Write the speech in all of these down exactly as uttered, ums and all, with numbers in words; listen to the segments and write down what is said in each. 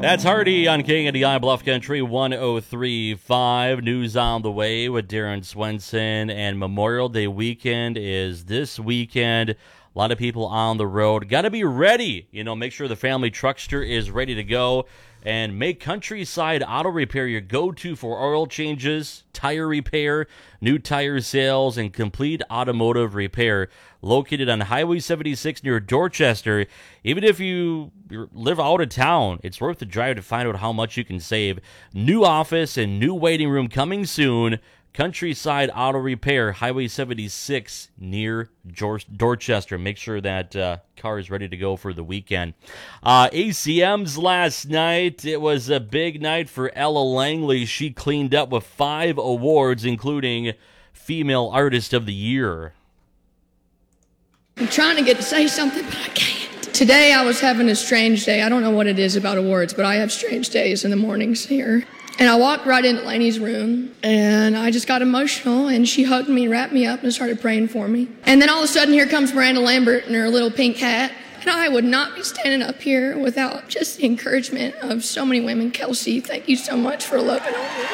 That's Hardy on King of the I Bluff Country one oh three point five. News on the way with Darren Swenson, and Memorial Day weekend is this weekend. A lot of people on the road. Got to be ready. You know, make sure the family truckster is ready to go. And make Countryside Auto Repair your go-to for oil changes, tire repair, new tire sales, and complete automotive repair. Located on Highway seventy-six near Dorchester. Even if you live out of town, it's worth the drive to find out how much you can save. New office and new waiting room coming soon. Countryside Auto Repair, Highway seventy-six near Dorchester. Make sure that uh, car is ready to go for the weekend. Uh, A C Ms last night. It was a big night for Ella Langley. She cleaned up with five awards, including Female Artist of the Year. I'm trying to get to say something, but I can't. Today I was having a strange day. I don't know what it is about awards, but I have strange days in the mornings here. And I walked right into Lainey's room, and I just got emotional, and she hugged me, wrapped me up, and started praying for me. And then all of a sudden, here comes Miranda Lambert in her little pink hat, and I would not be standing up here without just the encouragement of so many women. Kelsey, thank you so much for loving on me.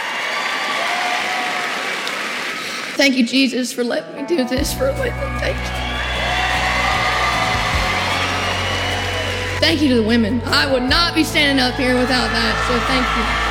Thank you, Jesus, for letting me do this for a living. Thank you. Thank you to the women. I would not be standing up here without that, so thank you.